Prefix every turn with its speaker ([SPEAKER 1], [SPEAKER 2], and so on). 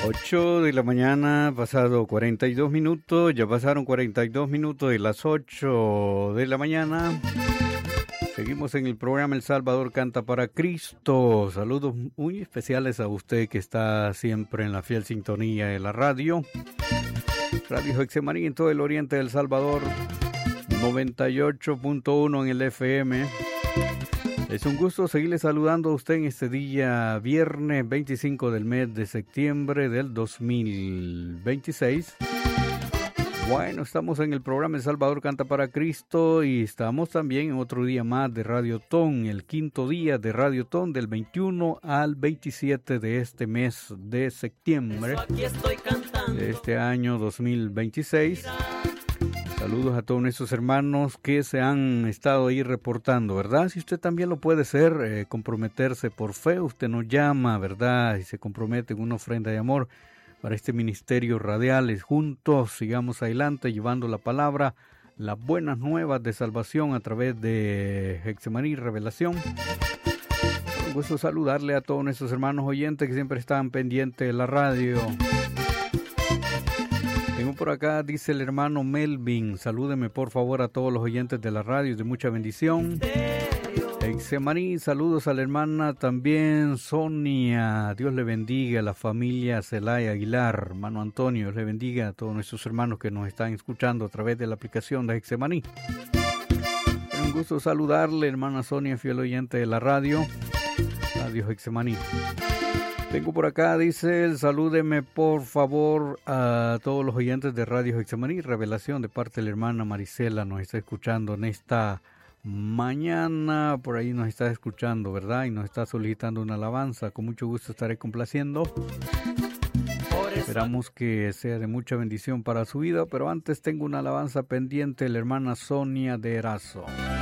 [SPEAKER 1] 8 de la mañana, pasado 42 minutos, ya pasaron 42 minutos de las 8 de la mañana. Seguimos en el programa El Salvador Canta para Cristo. Saludos muy especiales a usted que está siempre en la fiel sintonía de la radio. Radio Hexemaní en todo el oriente del Salvador, 98.1 en el FM. Es un gusto seguirle saludando a usted en este día viernes 25 del mes de septiembre del 2026. Bueno, estamos en el programa El Salvador Canta para Cristo y estamos también en otro día más de Radio Ton, el quinto día de Radio Ton del 21 al 27 de este mes de septiembre de este año 2026. Saludos a todos nuestros hermanos que se han estado ahí reportando, ¿verdad? Si usted también lo puede hacer, comprometerse por fe, usted nos llama, ¿verdad? Y se compromete en una ofrenda de amor para este ministerio radial. Juntos sigamos adelante llevando la palabra, las buenas nuevas de salvación a través de Hexemaní Revelación. Un gusto saludarle a todos nuestros hermanos oyentes que siempre están pendientes de la radio. Tengo por acá, dice el hermano Melvin, salúdeme por favor a todos los oyentes de la radio, de mucha bendición. Hexemaní, saludos a la hermana también Sonia, Dios le bendiga a la familia Celaya Aguilar, hermano Antonio, Dios le bendiga a todos nuestros hermanos que nos están escuchando a través de la aplicación de Hexemaní. Un gusto saludarle, hermana Sonia, fiel oyente de la radio, Radio Hexemaní. Tengo por acá, dice, salúdeme por favor a todos los oyentes de Radio Hexemaní, Revelación de parte de la hermana Marisela, nos está escuchando en esta mañana, por ahí nos está escuchando, ¿verdad? Y nos está solicitando una alabanza, con mucho gusto estaré complaciendo. Esperamos que sea de mucha bendición para su vida, pero antes tengo una alabanza pendiente de la hermana Sonia de Erazo.